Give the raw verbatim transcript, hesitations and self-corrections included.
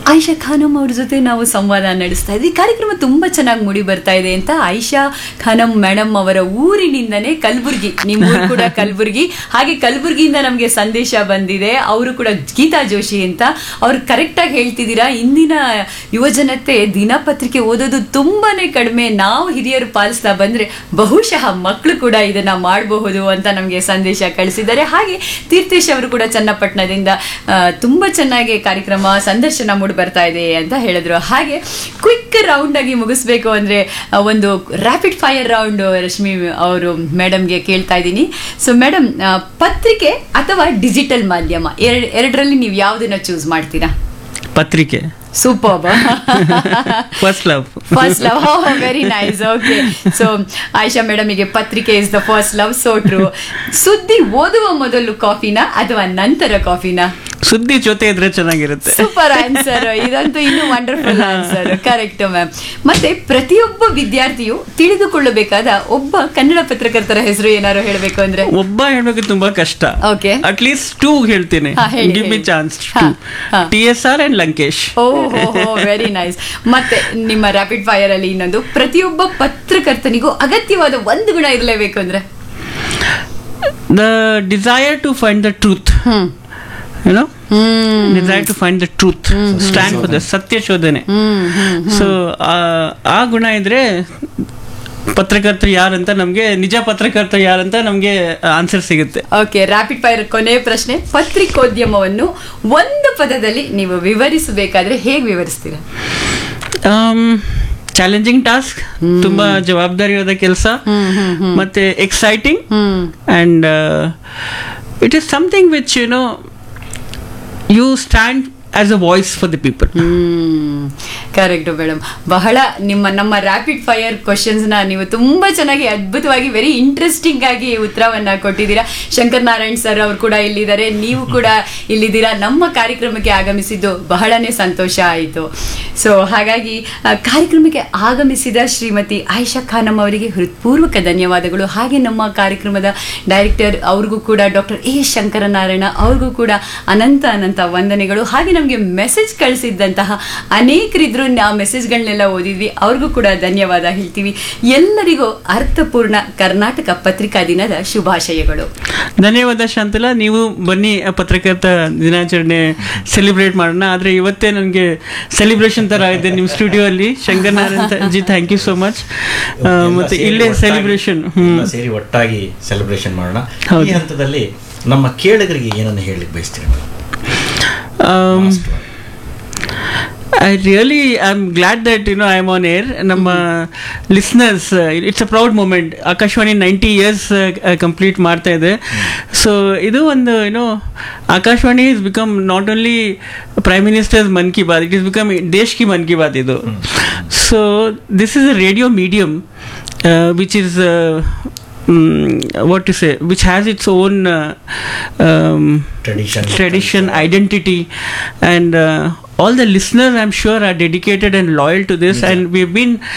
ಆಯಿಷಾ ಖಾನಮ್ ಅವ್ರ ಜೊತೆ ನಾವು ಸಂವಾದ ನಡೆಸ್ತಾ ಇದ್ವಿ. ಕಾರ್ಯಕ್ರಮ ತುಂಬಾ ಚೆನ್ನಾಗಿ ಮೂಡಿ ಬರ್ತಾ ಇದೆ ಅಂತ ಆಯಿಷಾ ಖಾನಮ್ ಮೇಡಮ್ ಅವರ ಊರಿನಿಂದನೇ ಕಲಬುರ್ಗಿ, ನಿಮ್ಮ ಊರು ಕೂಡ ಕಲಬುರ್ಗಿ, ಹಾಗೆ ಕಲಬುರ್ಗಿಯಿಂದ ನಮಗೆ ಸಂದೇಶ ಬಂದಿದೆ. ಅವರು ಕೂಡ ಗೀತಾ ಜೋಶಿ ಅಂತ. ಅವ್ರು ಕರೆಕ್ಟ್ ಆಗಿ ಹೇಳ್ತಿದ್ದೀರಾ, ಇಂದಿನ ಯುವಜನತೆ ದಿನಪತ್ರಿಕೆ ಓದೋದು ತುಂಬಾನೇ ಕಡಿಮೆ. ನಾವು ಹಿರಿಯರು ಪಾಲಿಸ್ತಾ ಬಂದ್ರೆ ಬಹುಶಃ ಮಕ್ಕಳು ಕೂಡ ಇದನ್ನ ಮಾಡಬಹುದು ಅಂತ ನಮಗೆ ಸಂದೇಶ ಕಳಿಸಿದ್ದಾರೆ. ಹಾಗೆ ತೀರ್ಥೇಶ್ ಅವರು ಕೂಡ ಚನ್ನಪಟ್ಟಣದಿಂದ ತುಂಬಾ ಚೆನ್ನಾಗಿ ಕಾರ್ಯಕ್ರಮ ಸಂದರ್ಶನ ಮೂಡಿ ಬರ್ತಾ ಇದೆ ಅಂತ ಹೇಳಿದ್ರು. ಹಾಗೆ ಕ್ವಿಕ್ ರೌಂಡ್ ಆಗಿ ಮುಗಿಸ್ಬೇಕು ಅಂದ್ರೆ ಒಂದು ರ್ಯಾಪಿಡ್ ಫೈರ್ ರೌಂಡ್ ರಶ್ಮಿ ಅವರು ಮೇಡಮ್ಗೆ ಕೇಳ್ತಾ ಇದ್ದೀನಿ. ಸೊ ಮೇಡಮ್, ಪತ್ರಿಕೆ ಅಥವಾ ಡಿಜಿಟಲ್ ಮಾಧ್ಯಮ ಎರಡ್ ಎರಡರಲ್ಲಿ ನೀವು ಯಾವ್ದನ್ನ ಚೂಸ್ ಮಾಡ್ತೀರಾ? ಪತ್ರಿಕೆ. Super. First love. First love. Very nice. Okay. So Ayesha ಮೇಡಮಿಗೆ ಪತ್ರಿಕೆ is the first love. So true. ಸುದ್ದಿ ಓದುವ ಮೊದಲು ಕಾಫಿನಾ ಅಥವಾ ನಂತರ ಕಾಫಿನಾ? ಸುದ್ದಿ ಜೊತೆ ಇದ್ರೆ ಚೆನ್ನಾಗಿರುತ್ತೆ. Super answer. ಇದಂತೂ ಇನ್ನೂ ವಂಡರ್ಫುಲ್ ಆನ್ಸರ್. Correct ma'am. ಮತ್ತೆ ಪ್ರತಿಯೊಬ್ಬ ವಿದ್ಯಾರ್ಥಿಯು ತಿಳಿದುಕೊಳ್ಳಬೇಕಾದ ಒಬ್ಬ ಕನ್ನಡ ಪತ್ರಕರ್ತರ ಹೆಸರು ಏನಾದ್ರು ಹೇಳಬೇಕು ಅಂದ್ರೆ? ಒಬ್ಬ ಹೇಳ್ಬೇಕು ತುಂಬಾ ಕಷ್ಟ. ಓಕೆ. ಅಟ್ ಲೀಸ್ಟ್ ಟೂ ಹೇಳ್ತೀನಿ. Give me chance. T S R and Lankesh. ಓಹೋ, ವೆರಿ ನೈಸ್. ಮತ್ತೆ ನಿಮ್ಮ ರ್ಯಾಪಿಡ್ ಫೈರ್ ಅಲ್ಲಿ ಇನ್ನೊಂದು, ಪ್ರತಿಯೊಬ್ಬ ಪತ್ರಕರ್ತನಿಗೂ ಅಗತ್ಯವಾದ ಒಂದು ಗುಣ ಇರಲೇಬೇಕು ಅಂದ್ರೆ? The desire to find the truth. You know, mm. desire to find the truth, mm-hmm. stand for the ಸತ್ಯ ಶೋಧನೆ. ಸೊ ಆ ಗುಣ ಇದ್ರೆ ಪತ್ರಕರ್ತರು ಯಾರಂತ ನಮ್ಗೆ, ನಿಜ ಪತ್ರಕರ್ತರು ಯಾರಂತ ನಮ್ಗೆ ಆನ್ಸರ್ ಸಿಗುತ್ತೆ. ಓಕೆ. ರ್ಯಾಪಿಡ್ ಫೈರ್ ಕೊನೆಯ ಪ್ರಶ್ನೆ, ಪತ್ರಿಕೋದ್ಯಮವನ್ನು ಒಂದು ಪದದಲ್ಲಿ ನೀವು ವಿವರಿಸಬೇಕಾದ್ರೆ ಹೇಗೆ ವಿವರಿಸ್ತೀರಾ? ಚಾಲೆಂಜಿಂಗ್ ಟಾಸ್ಕ್, ತುಂಬಾ ಜವಾಬ್ದಾರಿಯಾದ ಕೆಲಸ, ಮತ್ತೆ exciting, and it is something which you know you stand as a voice for the people. Correct madam. ಬಹಳ ನಿಮ್ಮ ನಮ್ಮ ರ್ಯಾಪಿಡ್ ಫೈರ್ ಕ್ವಶನ್ಸ್ ನ ನೀವು ತುಂಬಾ ಚೆನ್ನಾಗಿ ಅದ್ಭುತವಾಗಿ ವೆರಿ ಇಂಟ್ರೆಸ್ಟಿಂಗ್ ಆಗಿ ಉತ್ತರವನ್ನ ಕೊಟ್ಟಿದ್ದೀರಾ. ಶಂಕರ್ ನಾರಾಯಣ್ ಸರ್ ಅವರು ಕೂಡ ಇಲ್ಲಿದ್ದಾರೆ, ನೀವು ಕೂಡ ಇಲ್ಲಿದ್ದೀರಾ. ನಮ್ಮ ಕಾರ್ಯಕ್ರಮಕ್ಕೆ ಆಗಮಿಸಿದ್ದು ಬಹಳನೇ ಸಂತೋಷ ಆಯಿತು. ಸೊ ಹಾಗಾಗಿ ಕಾರ್ಯಕ್ರಮಕ್ಕೆ ಆಗಮಿಸಿದ ಶ್ರೀಮತಿ ಆಯಿಷಾ ಖಾನಮ್ ಅವರಿಗೆ ಹೃತ್ಪೂರ್ವಕ ಧನ್ಯವಾದಗಳು. ಹಾಗೆ ನಮ್ಮ ಕಾರ್ಯಕ್ರಮದ ಡೈರೆಕ್ಟರ್ ಅವ್ರಿಗೂ ಕೂಡ, ಡಾಕ್ಟರ್ ಎ ಶಂಕರನಾರಾಯಣ ಅವ್ರಿಗೂ ಕೂಡ ಅನಂತ ಅನಂತ ವಂದನೆಗಳು. ಹಾಗೆ ನಮಗೆ ಮೆಸೇಜ್ ಕಳಿಸಿದ್ದಂತಹ ಅನೇಕರಿದ್ರು, ಆ ಮೆಸೇಜ್ಗಳನ್ನೆಲ್ಲ ಓದಿದ್ವಿ, ಅವ್ರಿಗೂ ಕೂಡ ಧನ್ಯವಾದ ಹೇಳ್ತೀವಿ. ಎಲ್ಲರಿಗೂ ಅರ್ಥಪೂರ್ಣ ಕರ್ನಾಟಕ ಪತ್ರಿಕಾ ದಿನದ ಶುಭಾಶಯಗಳು. ಧನ್ಯವಾದ ಶಾಂತಲಾ. ನೀವು ಬನ್ನಿ ಪತ್ರಕರ್ತ ದಿನಾಚರಣೆ ಸೆಲೆಬ್ರೇಟ್ ಮಾಡೋಣ. ಆದ್ರೆ ಇವತ್ತೇ ನನಗೆ ಸೆಲೆಬ್ರೇಷನ್ ತರ ಇದೆ ನಿಮ್ಮ ಸ್ಟುಡಿಯೋ ಅಲ್ಲಿ. Shankar Narayan G, thank you so much. ಮತ್ತೆ ಇಲ್ಲೇ ಸೆಲೆಬ್ರೇಷನ್ ಸೇರಿ ಒಟ್ಟಾಗಿ ಸೆಲೆಬ್ರೇಷನ್ ಮಾಡೋಣ. ಈ ಹಂತದಲ್ಲಿ ನಮ್ಮ ಕೇಳುಗರಿಗೆ ಏನನ್ನು ಹೇಳಲಿಕ್ಕೆ ಬಯಸ್ತೀರಿ? Um, I really am glad that you know I am on air. Namma listeners, uh, it's a proud moment. Akashvani ninety years uh, complete ಮಾಡ್ತಾ ಇದೆ. So ಇದು ಒಂದು you know Akashvani has become not only Prime Minister's Mann Ki Baat, it has become Desh Ki Mann Ki Baat idu. So this is a radio medium uh, which is uh, um, what to say, which has its own uh, um, tradition, tradition, identity, and uh, all the listeners I'm sure are dedicated and loyal to this, and we've been